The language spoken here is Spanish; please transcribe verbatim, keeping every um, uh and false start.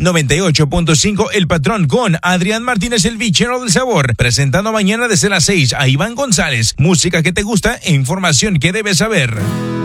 noventa y ocho punto cinco El Patrón con Adrián Martínez, el bichero del sabor, presentando mañana desde las seis a Iván González, música que te gusta e información que debes saber.